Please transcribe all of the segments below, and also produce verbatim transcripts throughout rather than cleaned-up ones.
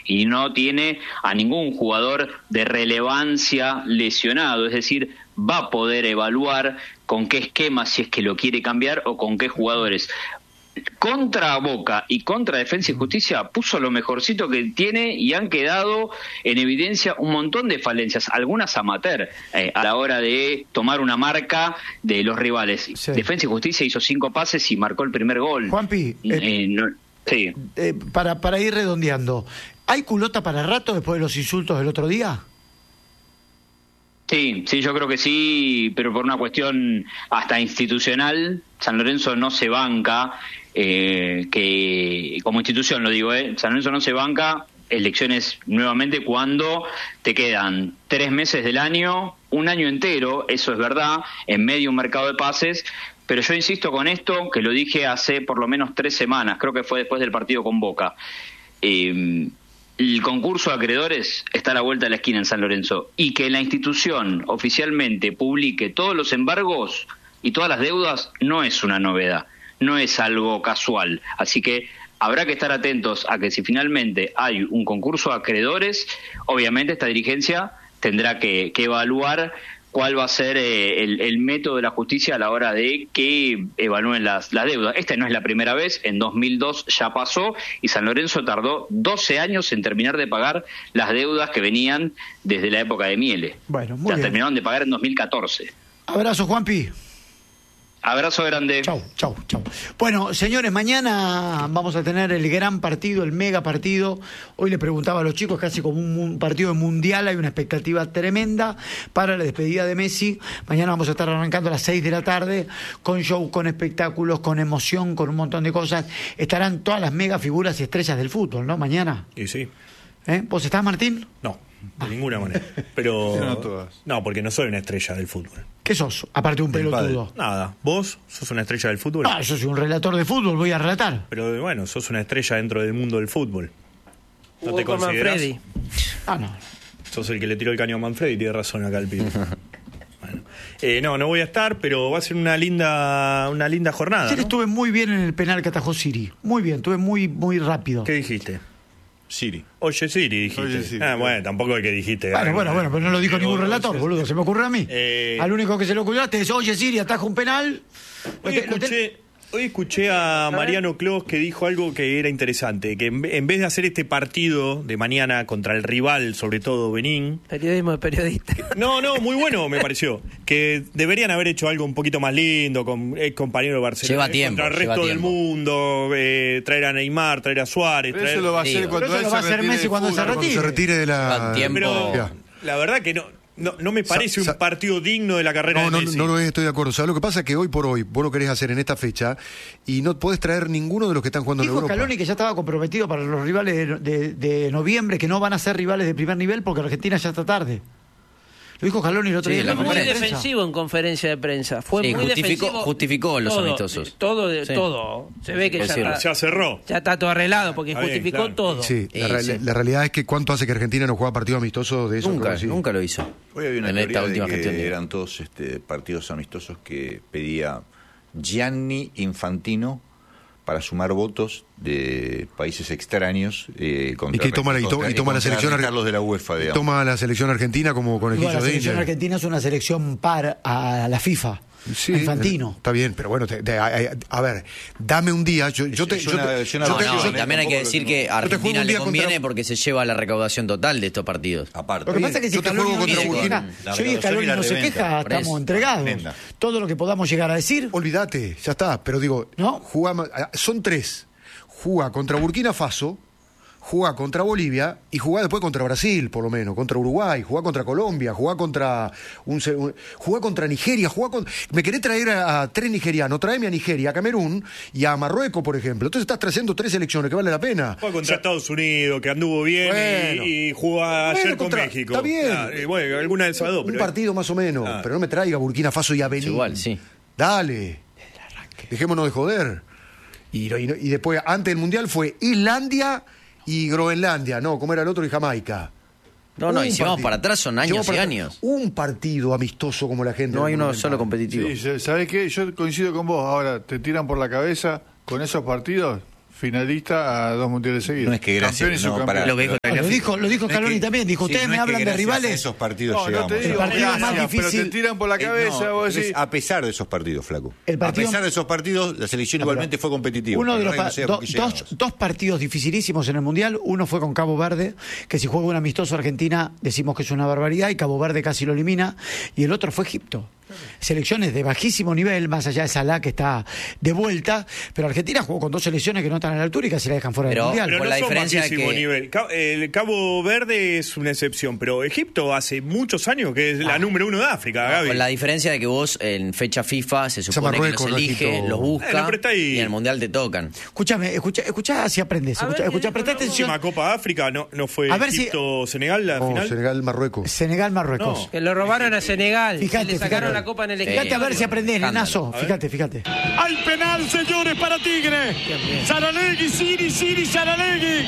y no tiene a ningún jugador de relevancia lesionado, es decir, va a poder evaluar con qué esquema, si es que lo quiere cambiar, o con qué jugadores. Contra Boca y contra Defensa y Justicia puso lo mejorcito que tiene y han quedado en evidencia un montón de falencias, algunas amateur, eh, a la hora de tomar una marca de los rivales. Sí. Defensa y Justicia hizo cinco pases y marcó el primer gol. Juanpi, eh, eh, no, sí. eh, para, para ir redondeando, ¿hay culota para rato después de los insultos del otro día? Sí, sí, yo creo que sí, pero por una cuestión hasta institucional, San Lorenzo no se banca, eh, que como institución lo digo, eh, San Lorenzo no se banca elecciones nuevamente cuando te quedan tres meses del año, un año entero, eso es verdad, en medio de un mercado de pases, pero yo insisto con esto, que lo dije hace por lo menos tres semanas, creo que fue después del partido con Boca. Eh, El concurso de acreedores está a la vuelta de la esquina en San Lorenzo, y que la institución oficialmente publique todos los embargos y todas las deudas no es una novedad, no es algo casual. Así que habrá que estar atentos a que si finalmente hay un concurso de acreedores, obviamente esta dirigencia tendrá que, que evaluar cuál va a ser eh, el, el método de la justicia a la hora de que evalúen las, las deudas. Esta no es la primera vez, en dos mil dos ya pasó y San Lorenzo tardó doce años en terminar de pagar las deudas que venían desde la época de Miele. Bueno, muy las bien. terminaron de pagar en dos mil catorce. Abrazo, Juanpi. Abrazo grande. Chau, chau, chau. Bueno, señores, mañana vamos a tener el gran partido, el mega partido. Hoy le preguntaba a los chicos, casi como un partido mundial, hay una expectativa tremenda para la despedida de Messi. Mañana vamos a estar arrancando a las seis de la tarde, con show, con espectáculos, con emoción, con un montón de cosas. Estarán todas las mega figuras y estrellas del fútbol, ¿no? Mañana. Y sí. ¿Eh? ¿Vos estás, Martín? No, de ninguna manera. Pero no, todas. No, porque no soy una estrella del fútbol. ¿Qué sos? Aparte de un pelotudo. Nada. ¿Vos sos una estrella del fútbol? Ah, yo soy un relator de fútbol, voy a relatar. Pero bueno, sos una estrella dentro del mundo del fútbol. ¿No te considerás? Manfredi. Ah, no. Sos el que le tiró el caño a Manfredi y tiene razón acá el pibe. Bueno. Eh, no, no voy a estar, pero va a ser una linda una linda jornada. Ayer ¿no? estuve muy bien en el penal que atajó Siri. Muy bien, estuve muy, muy rápido. ¿Qué dijiste? Siri. Oye, Siri, dijiste. Oye, Siri. Ah, bueno, tampoco es que dijiste. Bueno, ah, bueno, bueno, pero no lo dijo pero, ningún relator, oye, boludo. Se me ocurrió a mí. Eh, Al único que se le ocurrió es, oye, Siri, ataja un penal. Hoy escuché, hoy escuché a Mariano Clos que dijo algo que era interesante, que en, en vez de hacer este partido de mañana contra el rival, sobre todo Benín... Periodismo de periodista. No, no, muy bueno me pareció. Que deberían haber hecho algo un poquito más lindo con el compañero de Barcelona. Lleva tiempo, contra el lleva resto del tiempo. mundo, eh, traer a Neymar, traer a Suárez. Pero traer... eso lo va a Sí, hacer cuando pero eso él lo va a se hacer retire Messi del cuando se fútbol, retire. Cuando se retire de Lleva la... tiempo. Pero Ya. la verdad que no, no, no me parece Sa- sa- un partido digno de la carrera No, de no, Messi. no lo es, estoy de acuerdo. ¿Sabes lo que pasa? Es que hoy por hoy vos lo querés hacer en esta fecha y no podés traer ninguno de los que están jugando Dijo en Europa. Scaloni que ya estaba comprometido para los rivales de, de, de noviembre, que no van a ser rivales de primer nivel porque Argentina ya está tarde. Lo dijo Scaloni el otro Sí, día. en la la Fue muy conferencia de prensa. defensivo en conferencia de prensa. Fue Sí, muy justificó- defensivo. justificó los todo, amistosos. Todo, de- Sí. todo. Se ve que ya Es decirlo. está, Ya cerró. ya está todo arreglado porque Está bien, justificó claro. todo. Sí, la, Sí, re- sí. la realidad es que cuánto hace que Argentina no juega partido amistoso de eso. Nunca, creo que sí. nunca lo hizo. Hoy había una en teoría esta última de que gestión. eran todos este, partidos amistosos que pedía Gianni Infantino para sumar votos de países extraños eh, contra Y que toma, la- y to- contra- y toma la contra selección ar- Carlos de la UEFA, y digamos. toma la selección argentina como con el Igual, la de selección India. argentina es una selección par a la FIFA. Sí, a Infantino. Está bien, pero bueno, te- te- a, a- a ver, dame un día. Yo, yo te, Es yo una- te- es una yo No, te- versión, no, yo y te- también hay que tampoco decir lo- que a Yo te juego Argentina un le día conviene contra- porque se lleva la recaudación total de estos partidos. Aparte. Lo que pasa es que si Yo te Scaloni juego no contra se Burkina. queja, La si hoy recaudación Scaloni y la no se reventa. queja, Por estamos eso. entregados. Tremenda. Todo lo que podamos llegar a decir. Olvídate, ya está. Pero digo, ¿No? jugamos, son tres. Juega contra Burkina Faso, juega contra Bolivia y juega después contra Brasil, por lo menos, contra Uruguay, juega contra Colombia, juega contra un, se- un- juega contra Nigeria, juega con, me querés traer a, a tres nigerianos, tráeme a Nigeria, a Camerún y a Marruecos, por ejemplo. Entonces estás trayendo tres selecciones que vale la pena. Juega contra Estados Unidos, que anduvo bien Bueno. y, y jugó ayer Bueno, con contra- México. está bien. Ah, y bueno, alguna de esas dos. Un pero- partido más o menos, Ah. pero no me traiga Burkina Faso y a Benín. igual, sí. Dale. Dejémonos de joder. Y, y, y después, antes del Mundial fue Islandia y Groenlandia. No, ¿cómo era el otro? Y Jamaica. No, no, Un y si vamos partido. para atrás son Si años vamos y para- años. Un partido amistoso como la gente. No hay uno Monumental. solo competitivo. Sí, ¿sabés qué? Yo coincido con vos. Ahora, te tiran por la cabeza con esos partidos, finalista a dos mundiales seguidos. No es que gracias, Campeón y no, subcampeón. para- Lo que dijo Ah, lo dijo, lo dijo No es Caloni que- también. Dijo, sí, ustedes no me es que hablan de gracias a rivales. esos partidos No, no llegamos. te El digo partido gracias, más pero difícil- te tiran por la Eh, cabeza. no, vos pero es decís, a pesar de esos partidos, flaco. El partido- A pesar de esos partidos, la selección No, igualmente pero fue competitiva. Uno de los Para pa- que no sea do- porque dos, llegamos. dos partidos dificilísimos en el Mundial. Uno fue con Cabo Verde, que si juega un amistoso Argentina decimos que es una barbaridad y Cabo Verde casi lo elimina. Y el otro fue Egipto. Selecciones de bajísimo nivel, más allá de Salah que está de vuelta, pero Argentina jugó con dos selecciones que no están a la altura y casi la dejan fuera Pero- del Mundial. Pero Con no la son diferencia de bajísimo que- nivel. Ca- El Cabo Verde es una excepción, pero Egipto hace muchos años que es la número uno de África, Gaby. Con la diferencia de que vos en fecha FIFA se supone que Marruecos, los no elige, Egipto. los busca Bueno, pero está ahí. y en el Mundial te tocan. Escúchame, escucha, escucha si aprendes. A ver, Escucha, ¿qué escucha, dijo presta la atención. La última Copa de África no, no fue A ver si- Egipto-Senegal la No, final. Senegal, Marruecos. Senegal, Marruecos. No. Que lo robaron a Senegal. Fíjate, y le sacaron fíjate. la copa en el Sí. equipo. Fíjate a ver si aprendés, Escándalo. nenazo. A ver. Fíjate, fíjate. Al penal, señores, para Tigre. Saralegui, Siri, Siri, Saralegui.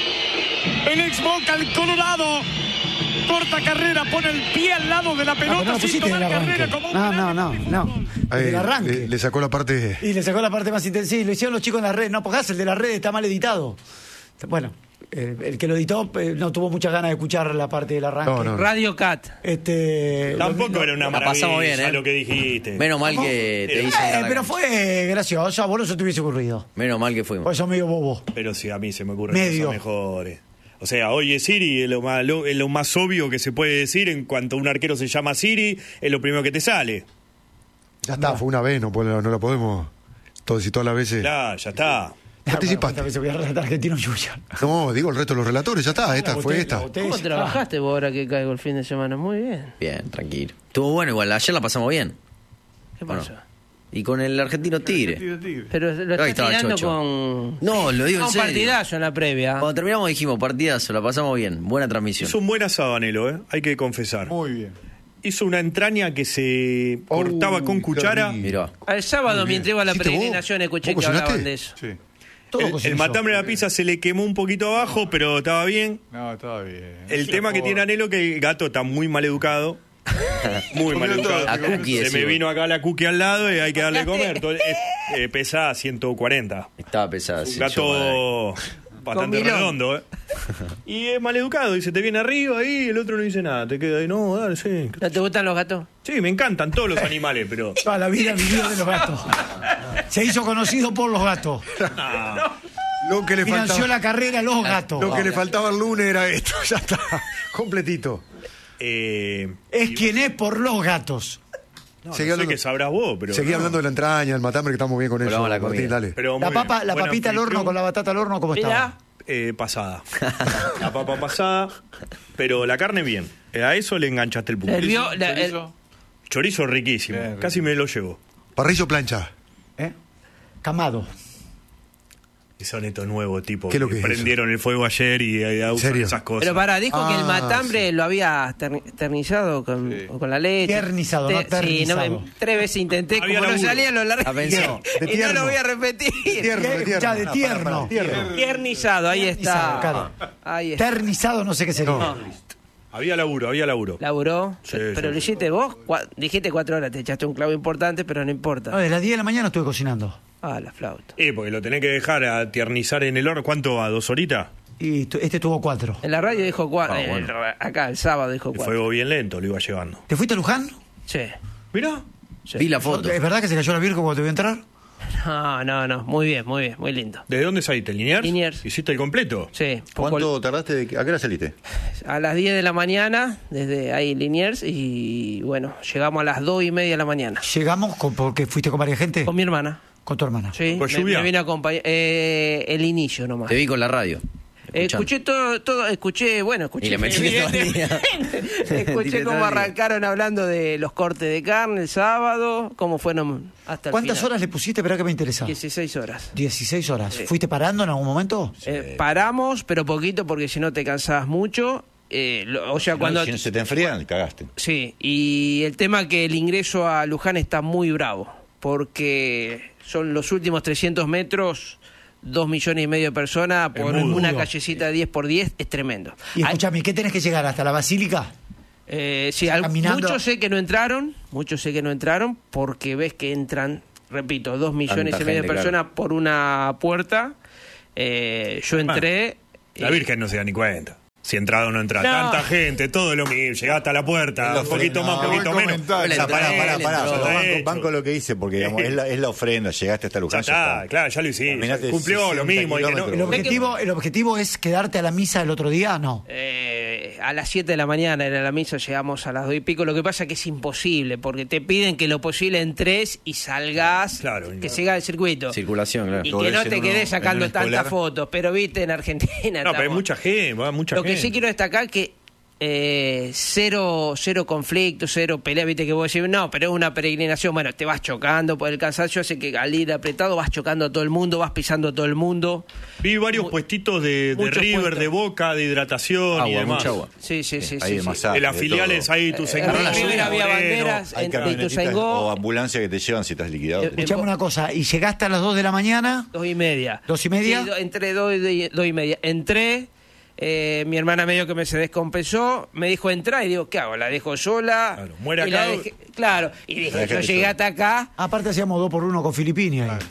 El ex Boca, el Colorado. Corta carrera, pone el pie al lado de la Ah, pero pelota no lo sin pusiste en el tomar arranque. carrera. Como un No, gran no, no, equipo de no. fútbol. En el Eh, arranque. le, le sacó la parte. Y le sacó la parte más intensa. Sí, lo hicieron los chicos en la red. No, porque el de la red está mal editado. Bueno, eh, el que lo editó eh, no tuvo muchas ganas de escuchar la parte del arranque. No, no. Radio Cat. Este, Tampoco lo- era una La maravilla pasamos bien, ¿eh? lo que dijiste. Menos mal que te Eh, dicen Eh, en la pero cancha. fue gracioso. A vos no se te hubiese ocurrido. Menos mal que fuimos. Pues sos medio bobo. Pero sí, a mí se me ocurren Medio. cosas mejores. O sea, oye, Siri es lo, más, lo, es lo más obvio que se puede decir en cuanto un arquero se llama Siri, es lo primero que te sale. Ya está, fue una vez, no, puedo- no la podemos. Todas y todas las veces. Claro, ya está. Participaste. Esta vez voy a relatar argentino Yuya. No, digo el resto de los relatores, ya está, esta La fue boté- esta. la boté. ¿Cómo Ah. trabajaste vos ahora que caigo el fin de semana? Muy bien. Bien, tranquilo. Estuvo bueno igual, ayer la pasamos bien. ¿Qué Bueno. pasó? Y con el argentino Tigre. Pero lo Ahí estás estaba tirando Chocho. con... No, lo digo Ah, en un serio. partidazo en la previa. Cuando terminamos dijimos partidazo, la pasamos bien. Buena transmisión. Hizo un buen asado, Anelo, ¿eh? Hay que confesar. Muy bien. Hizo una entraña que se cortaba Uy, con qué cuchara. rico. Mirá. Al sábado, mientras iba a la ¿Hiciste vos? peregrinación, escuché ¿Vos que hablaban cocinaste? de eso. Sí. Todo El, cocinó el yo. matambre de la pizza se le quemó un poquito abajo, pero estaba bien. No, estaba bien. El Sí, tema que por- tiene Anelo que el gato está muy mal educado. Muy mal educado. A Cookie, Se me decimos. vino acá la cookie al lado y hay que darle de comer. Todo- es- eh, pesa ciento cuarenta. Estaba pesada. Un sí, yo, gato bastante milón. redondo, ¿eh? Y es mal educado, dice, te viene arriba ahí, el otro no dice nada, te queda ahí, no, dale, sí. ¿No te gustan los gatos? Sí, me encantan todos los animales, pero... Toda la vida vivió de los gatos. Se hizo conocido por los gatos. Lo que le Financió faltaba, la carrera a los gatos. lo que le faltaba el lunes era esto, ya está. Completito. Eh, Es quien es por los gatos. no, no Seguí sé hablando- qué sabrás vos, pero... Seguí hablando de la entraña, el matambre, que estamos bien con eso. Volvamos a la Martín, comida. dale. Pero La muy papa, bien. la Buen papita al horno anfitrión. con la batata al horno, ¿cómo estaba? Mirá. Eh, pasada. La papa pasada, pero la carne bien. Eh, A eso le enganchaste el punto. El vio- la- el- Chorizo. Chorizo riquísimo, Bien, rico. casi me lo llevo. Parrillo plancha. ¿Eh? Camado. Y son estos nuevos tipos ¿Qué es lo que, que es prendieron el fuego ayer y eh, usan serio? esas cosas. Pero para, dijo que el Ah, matambre lo había ter- ternizado con, Sí. con la leche. Tiernizado, no Sí, ternizado. me- tres veces intenté, Había como no laburo. salía, lo largué. La pensó. De Y no tierno. lo voy a repetir. Tierno, de tierno. Ya, de Ah, tierno. pará, pará, tierno. Tiernizado, ahí Tiernizado, está. claro. Ahí está. Ternizado no sé qué sería. No. Había laburo, había laburo. Laburó. Sí, pero sí, lo sí. hiciste vos. Cua- dijiste cuatro horas, te echaste un clavo importante, pero no importa. No, de las diez de la mañana estuve cocinando. Ah, la flauta. Eh, porque lo tenés que dejar a tiernizar en el horno. ¿Cuánto va? ¿Dos horitas? Y tu- este tuvo cuatro. En la radio dijo cuatro. Ah, bueno. Acá, el sábado dijo El cuatro. fuego bien lento, lo iba llevando. ¿Te fuiste a Luján? Sí. Mirá. sí. Vi la foto. ¿Es verdad que se cayó la Virgo cuando te vio entrar? No, no, no. Muy bien, muy bien, muy lindo. ¿Desde dónde saliste? ¿Liniers? Liniers. ¿Hiciste el completo? Sí. poco- ¿Cuánto tardaste? De... ¿A qué hora saliste? A las diez de la mañana, desde ahí Liniers, y bueno, llegamos a las dos y media de la mañana. Llegamos con, porque fuiste con varias gente. Con mi hermana. Con tu hermana. Sí, ¿Con me, lluvia? me vino a acompañar. Eh, el inicio nomás. Te vi con la radio. Eh, escuchando. escuché todo, todo, escuché, bueno, escuché. Y le metiste todo el día. Escuché Metiste todo cómo el día. arrancaron hablando de los cortes de carne el sábado, cómo fueron hasta el ¿Cuántas final. horas le pusiste? Espera que me interesa. dieciséis horas. dieciséis horas. Sí. ¿Fuiste parando en algún momento? Eh, paramos, pero poquito porque si no te cansabas mucho. Eh, lo- o sea, Si cuando... no, si no se te enfrían, cagaste. Sí, y el tema que el ingreso a Luján está muy bravo, porque son los últimos trescientos metros, dos millones y medio de personas por mudo. una callecita de diez por diez, es tremendo. Y Hay- escúchame, ¿qué tenés que llegar? ¿Hasta la Basílica? Eh, sí, al- Caminando. muchos sé que no entraron, muchos sé que no entraron, porque ves que entran, repito, dos millones Tanta y medio de gente, personas por una puerta, Eh, yo entré... La eh, Virgen no se da ni cuenta. Si entrado o no entra. No. Tanta gente, todo lo mismo. Llegaste a la puerta, un poquito más, un poquito menos. O sea, pará, pará, pará. Ya Yo está banco, hecho. banco lo que hice, porque digamos, es, la, es la ofrenda. Llegaste hasta Ya Luján. está, claro, ya lo hiciste. Caminaste Cumplió lo sesenta mismo. Y que no- ¿El objetivo, ¿El objetivo es quedarte a la misa el otro día? No. Eh, a las siete de la mañana era la misa, llegamos a las dos y pico. Lo que pasa es que es imposible, porque te piden que lo posible entres y salgas, Claro, que siga el circuito. Circulación, claro. Y Lo que ves no en te uno- quedes en sacando un tantas escolar. fotos. Pero viste, en Argentina. No, pero hay estamos- mucha gente, va mucha Lo gente. que sí quiero destacar que eh, cero, cero conflicto, cero pelea, viste que vos decís, no, pero es una peregrinación, bueno, te vas chocando por el cansancio, hace que al ir apretado vas chocando a todo el mundo, vas pisando a todo el mundo. Vi varios Mu- puestitos de, de muchos River, puestos. de Boca, de hidratación y Agua, demás. mucha agua. Sí, sí, sí. Hay sí, de sí. masaje, De las de filiales todo. hay tu Eh, segmento. en River había banderas, Hay en camionetitas Ituzaingó, o ambulancias que te llevan si estás liquidado. Eh, Escuchame una cosa, ¿y llegaste a las dos de la mañana? dos y media. ¿Dos y media? Sí, do- entre dos y, dos y media. Entré, eh, mi hermana medio que me se descompensó, me dijo entrar y digo, ¿qué hago? ¿La dejo sola? Claro, muere Y la acá. dejé- claro, y La dije, dejaste yo llegué sola. hasta acá. Aparte hacíamos dos por uno con Filipini ahí.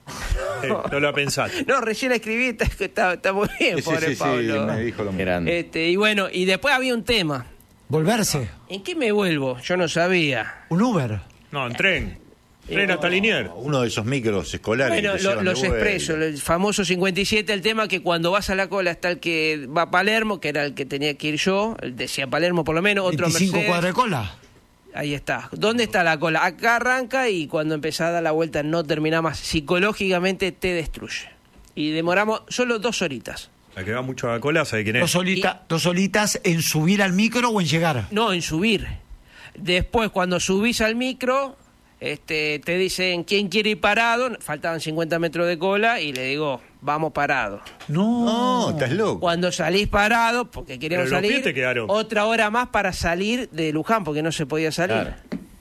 Eh, no lo pensaste. No, recién la escribí, está, está, está muy bien, Sí, sí, pobre sí, sí, Pablo. me dijo lo mismo. Grande. Este, y bueno, y después había un tema. Volverse. ¿En qué me vuelvo? Yo no sabía. Un Uber. No, en tren. Tren hasta Liniers. Uno de esos micros escolares. Bueno, que te lo- llevan de los vuelta. expresos, el famoso cincuenta y siete, el tema que cuando vas a la cola está el que va a Palermo, que era el que tenía que ir yo, el decía Palermo por lo menos, otro veinticinco Mercedes. cuadras de cola. Ahí está. ¿Dónde está la cola? Acá arranca y cuando empezás a dar la vuelta no termina más. Psicológicamente te destruye. Y demoramos solo dos horitas. La que va mucho a la cola, ¿sabe quién Dos, es? solita- dos solitas en subir al micro o en llegar. No, en subir. Después, cuando subís al micro, este, te dicen quién quiere ir parado. Faltaban cincuenta metros de cola y le digo, vamos parado. No. No, estás loco. Cuando salís parado, porque queríamos Pero los pies salir, te quedaron. otra hora más para salir de Luján, porque no se podía salir. Claro.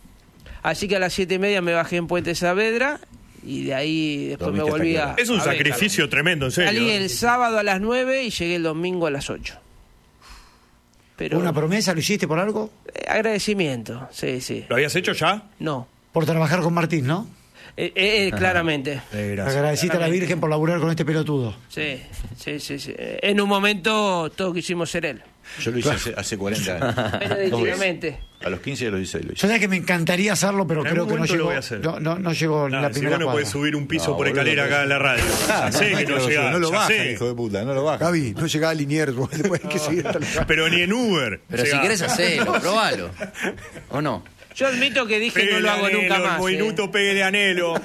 Así que a las siete y media me bajé en Puente Saavedra y de ahí después me Dormiste hasta volví qué a... hora? Es un a Bécaro. sacrificio tremendo, en serio. Salí ¿eh? el sábado a las nueve y llegué el domingo a las ocho. Pero ¿Una promesa lo hiciste por algo? eh, agradecimiento, sí, sí. ¿Lo habías hecho ya? No, Por trabajar con Martín, ¿no? eh, eh, eh, claramente. Eh, gracias. Agradeciste a la Virgen por laburar con este pelotudo. Sí, sí, sí, sí. Eh, En un momento todos quisimos ser él, Yo lo hice hace, hace cuarenta años. periodísticamente. A los quince ya lo hice. Lo hice. Yo sé que me encantaría hacerlo, pero En creo algún que no momento lo llegó. voy a hacer. No, no, no llegó en Ah, la si primera vos no cuadra. podés subir un piso No, por boludo, escalera acá en la radio. Ya sé que no llegás, no lo ya bajan, sé. hijo de puta, no lo bajan. Gaby, no llegaba a Liniers, vos después hay que seguir hasta la... Pero ni en Uber. Pero si llegás. querés hacerlo, probalo. ¿O no? Yo admito que dije Pegue no de lo hago anhelo, nunca el más, eh, minuto pegue de anhelo.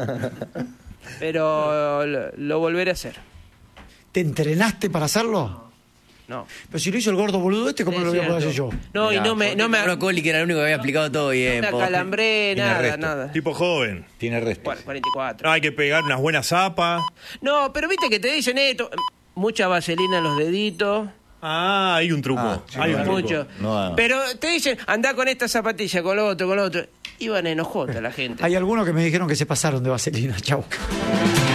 pero lo, lo volveré a hacer. ¿Te entrenaste para hacerlo? No. Pero si lo hizo el gordo boludo este, ¿cómo Es lo voy a poder hacer cierto. yo? No, y no me, no me, Uno Coli, que era el único que había explicado todo bien. no me pobre. acalambré, Tiene nada, resto. nada. Tipo joven. Tiene resto. Bueno, cuarenta y cuatro. No, hay que pegar unas buenas zapas. No, pero viste que te dicen esto, mucha vaselina en los deditos, Ah, hay un truco. Ah, sí, hay un claro. truco. mucho. No, no. Pero te dicen, anda con esta zapatilla, con lo otro, con lo otro. Iban enojota la gente. Hay algunos que me dijeron que se pasaron de vaselina. Chau.